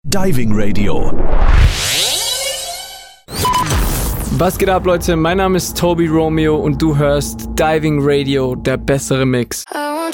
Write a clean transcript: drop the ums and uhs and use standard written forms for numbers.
Diving Radio. Was geht ab, Leute? Mein Name ist Toby Romeo und du hörst Diving Radio, der bessere Mix.